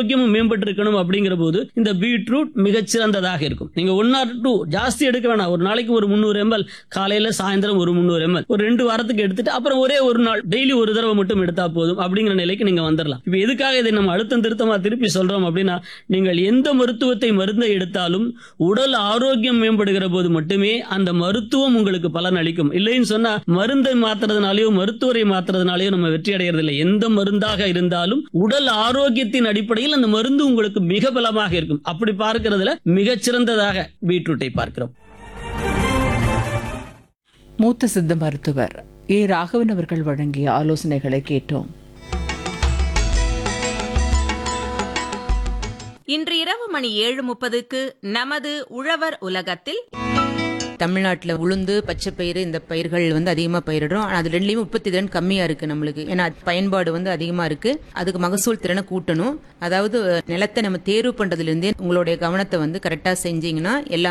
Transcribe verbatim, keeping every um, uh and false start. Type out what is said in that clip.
ஆரோக்கியமும் மேம்பட்டு இருக்கணும் அப்படிங்கிற போது இந்த பீட்ரூட் மிகச்சிறந்ததாக இருக்கும். நீங்க ஒன் ஆர் டூ ஜாஸ்தி எடுக்க வேணாம். ஒரு நாளைக்கு ஒரு முந்நூறு எம்எல், காலையில சாயந்தரம் ஒரு முந்நூறு எம்எல், ஒரு ரெண்டு வாரத்துக்கு எடுத்துட்டு அப்புறம் ஒரே ஒரு நாள் டெய்லி ஒரு தடவை மட்டும் எடுத்தா போதும் அப்படிங்கிற நிலைக்கு நீங்க வந்துடலாம். இப்ப எதுக்காக இதை நம்ம அழுத்தம் திருத்தமா திருப்பி சொல்றோம் அப்படின்னா, நீங்கள் எந்த மருத்துவத்தை மருந்தை எடுத்தாலும் உடல் ஆரோக்கியம் மேம்படுகிற போது மட்டுமே அந்த மருத்துவம் உங்களுக்கு பலன் அளிக்கும். இல்லைன்னு சொன்னா மருந்தை மாத்துறதுனாலயோ மருத்துவரை மாத்துறதுனாலயோ நம்ம வெற்றி அடைகிறது இல்லை. எந்த மருந்தாக இருந்தாலும் உடல் ஆரோக்கியத்தின் அடிப்படையில் அந்த மருந்து உங்களுக்கு மிக பலமாக இருக்கும். அப்படி பார்க்கிறதுல மிகச்சிறந்ததாக பீட்ரூட்டை பார்க்கிறோம். மூத்த சித்த மருத்துவர் ஏ ராகவன் அவர்கள் வழங்கிய ஆலோசனைகளை கேட்டோம். இன்று இரவு மணி ஏழு முப்பதுக்கு நமது உழவர் உலகத்தில் தமிழ்நாட்டில் உளுந்து, பச்சை பயிறு இந்த பயிர்கள் வந்து அதிகமாக பயிரிடுறோம். ஆனால் அது ரெண்டுலேயும் உற்பத்தி திறன் கம்மியாக இருக்குது நம்மளுக்கு. ஏன்னா பயன்பாடு வந்து அதிகமாக இருக்குது. அதுக்கு மகசூல் திறனை கூட்டணும். அதாவது நிலத்தை நம்ம தேர்வு பண்ணுறதுலேருந்தே உங்களுடைய கவனத்தை வந்து கரெக்டாக செஞ்சீங்கன்னா எல்லாமே